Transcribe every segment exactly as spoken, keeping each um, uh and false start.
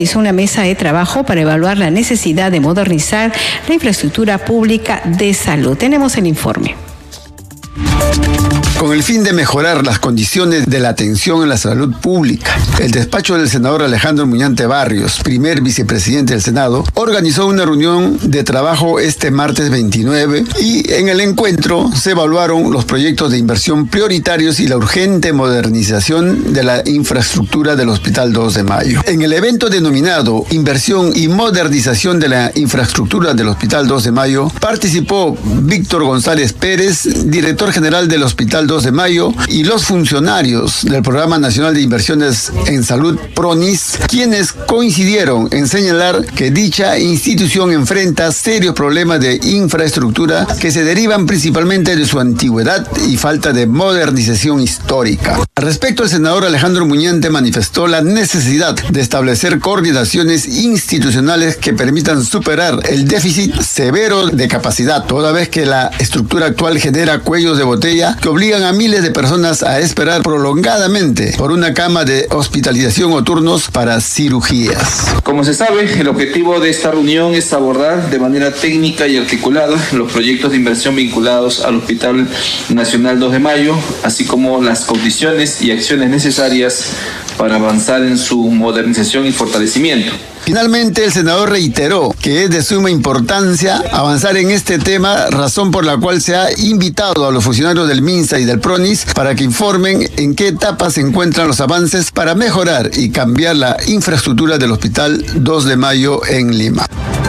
Hizo una mesa de trabajo para evaluar la necesidad de modernizar la infraestructura pública de salud. Tenemos el informe. Con el fin de mejorar las condiciones de la atención en la salud pública, el despacho del senador Alejandro Muñante Barrios, primer vicepresidente del Senado, organizó una reunión de trabajo este martes veintinueve y en el encuentro se evaluaron los proyectos de inversión prioritarios y la urgente modernización de la infraestructura del Hospital dos de mayo. En el evento denominado Inversión y Modernización de la Infraestructura del Hospital dos de mayo, participó Víctor González Pérez, director general del Hospital dos de mayo, y los funcionarios del Programa Nacional de Inversiones en Salud PRONIS, quienes coincidieron en señalar que dicha institución enfrenta serios problemas de infraestructura que se derivan principalmente de su antigüedad y falta de modernización histórica. Al respecto, el senador Alejandro Muñante manifestó la necesidad de establecer coordinaciones institucionales que permitan superar el déficit severo de capacidad, toda vez que la estructura actual genera cuellos de botella que obligan a miles de personas a esperar prolongadamente por una cama de hospitalización o turnos para cirugías. Como se sabe, el objetivo de esta reunión es abordar de manera técnica y articulada los proyectos de inversión vinculados al Hospital Nacional dos de mayo, así como las condiciones y acciones necesarias para avanzar en su modernización y fortalecimiento. Finalmente, el senador reiteró que es de suma importancia avanzar en este tema, razón por la cual se ha invitado a los funcionarios del MINSA y del PRONIS para que informen en qué etapa se encuentran los avances para mejorar y cambiar la infraestructura del Hospital dos de mayo en Lima.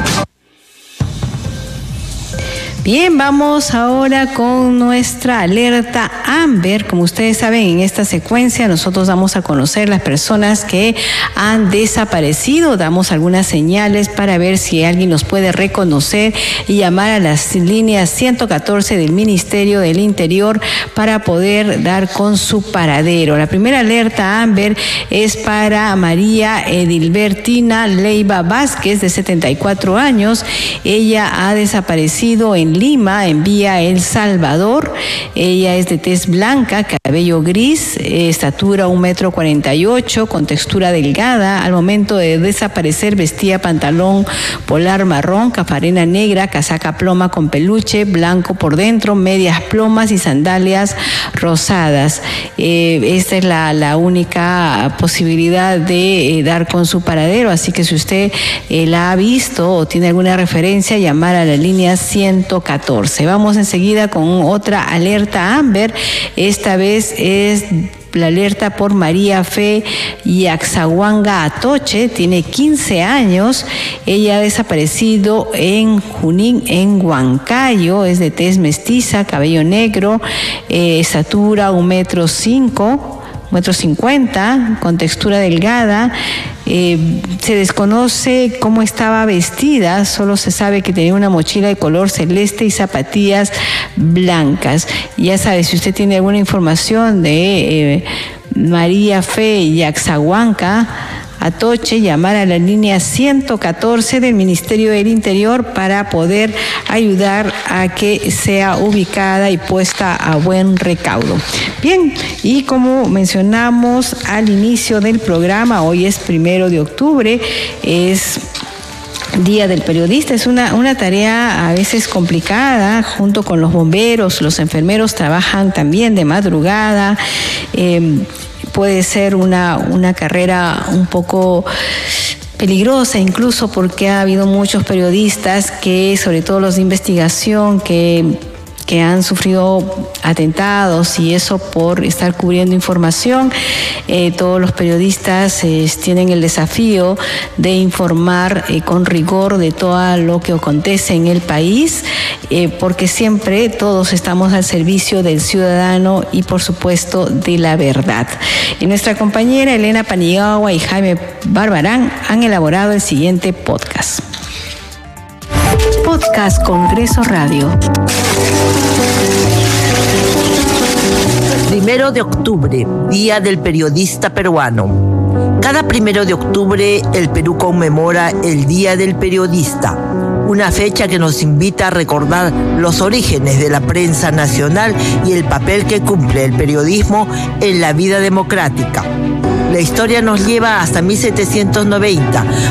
Bien, vamos ahora con nuestra alerta Amber. Como ustedes saben, en esta secuencia nosotros damos a conocer las personas que han desaparecido, damos algunas señales para ver si alguien los puede reconocer y llamar a las líneas ciento catorce del Ministerio del Interior para poder dar con su paradero. La primera alerta Amber es para María Edilbertina Leiva Vázquez, de setenta y cuatro años. Ella ha desaparecido en Lima, en vía El Salvador. Ella es de tez blanca, cabello gris, eh, estatura un metro cuarenta y ocho, con textura delgada. Al momento de desaparecer vestía pantalón polar marrón, cafarena negra, casaca ploma con peluche, blanco por dentro, medias plomas y sandalias rosadas. Eh, esta es la, la única posibilidad de eh, dar con su paradero, así que si usted eh, la ha visto o tiene alguna referencia, llamar a la línea ciento catorce. Vamos enseguida con otra alerta Amber. Esta vez es la alerta por María Fe Yaxahuanga Atoche, tiene quince años. Ella ha desaparecido en Junín, en Huancayo. Es de tez mestiza, cabello negro, eh, estatura un metro cinco, un metro cincuenta, con textura delgada. Eh, se desconoce cómo estaba vestida, solo se sabe que tenía una mochila de color celeste y zapatillas blancas. Ya sabe, si usted tiene alguna información de eh, María Fe Yaxahuanca Atoche, llamar a la línea ciento catorce del Ministerio del Interior para poder ayudar a que sea ubicada y puesta a buen recaudo. Bien, y como mencionamos al inicio del programa, hoy es primero de octubre, es Día del Periodista. Es una, una tarea a veces complicada, junto con los bomberos, los enfermeros trabajan también de madrugada. Eh, puede ser una, una carrera un poco peligrosa, incluso porque ha habido muchos periodistas que, sobre todo los de investigación, que que han sufrido atentados y eso por estar cubriendo información. Eh, todos los periodistas eh, tienen el desafío de informar eh, con rigor de todo lo que acontece en el país, eh, porque siempre todos estamos al servicio del ciudadano y por supuesto de la verdad. Y nuestra compañera Elena Paniagua y Jaime Barbarán han elaborado el siguiente podcast. Podcast Congreso Radio. Primero de octubre, Día del Periodista Peruano. Cada primero de octubre el Perú conmemora el Día del Periodista, una fecha que nos invita a recordar los orígenes de la prensa nacional y el papel que cumple el periodismo en la vida democrática. La historia nos lleva hasta mil setecientos noventa,